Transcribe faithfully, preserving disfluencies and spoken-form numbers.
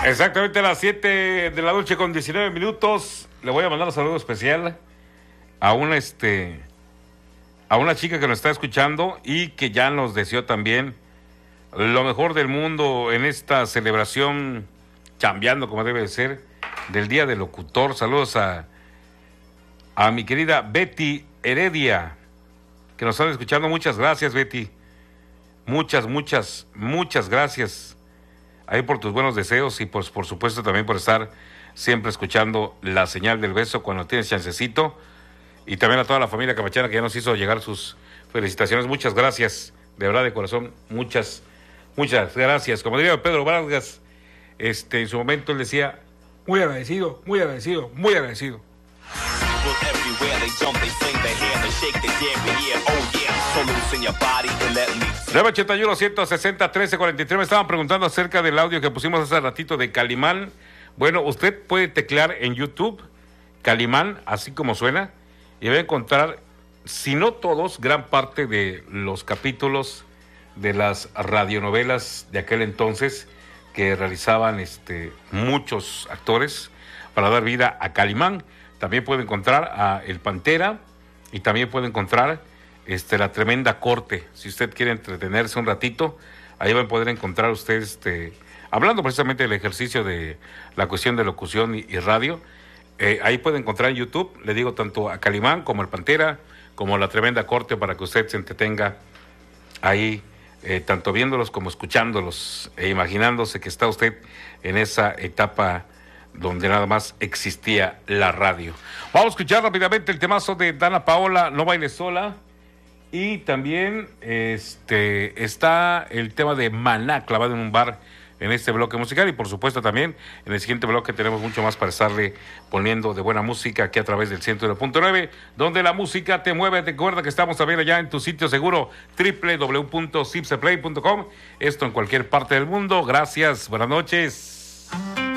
Exactamente a las siete de la noche con diecinueve minutos. Le voy a mandar un saludo especial a una este a una chica que nos está escuchando y que ya nos deseó también lo mejor del mundo en esta celebración, chambeando como debe de ser, del Día del Locutor. Saludos a a mi querida Betty Heredia, que nos están escuchando. Muchas gracias, Betty. Muchas, muchas, muchas gracias ahí por tus buenos deseos y pues por supuesto también por estar siempre escuchando la señal del beso cuando tienes chancecito. Y también a toda la familia camachana que ya nos hizo llegar sus felicitaciones. Muchas gracias, de verdad, de corazón, muchas, muchas gracias. Como diría Pedro Vargas, este, en su momento él decía, muy agradecido, muy agradecido, muy agradecido. nueve ochenta y uno, ciento sesenta, trece cuarenta y tres. Me estaban preguntando acerca del audio que pusimos hace ratito de Calimán. Bueno, usted puede teclear en YouTube Calimán, así como suena, y va a encontrar, si no todos, gran parte de los capítulos de las radionovelas de aquel entonces que realizaban este, muchos actores para dar vida a Calimán. También puede encontrar a El Pantera y también puede encontrar este, La Tremenda Corte. Si usted quiere entretenerse un ratito, ahí va a poder encontrar usted, este, hablando precisamente del ejercicio de la cuestión de locución y, y radio. Eh, ahí puede encontrar en YouTube, le digo, tanto a Calimán como El Pantera, como La Tremenda Corte, para que usted se entretenga ahí, eh, tanto viéndolos como escuchándolos, e imaginándose que está usted en esa etapa donde nada más existía la radio. Vamos a escuchar rápidamente el temazo de Dana Paola, No Bailes Sola. Y también este está el tema de Maná, Clavado en un Bar, en este bloque musical. Y por supuesto también en el siguiente bloque tenemos mucho más para estarle poniendo de buena música aquí a través del ciento uno punto nueve, donde la música te mueve. Recuerda que estamos también allá en tu sitio seguro, doble u doble u doble u punto cipseplay punto com. Esto en cualquier parte del mundo. Gracias, buenas noches.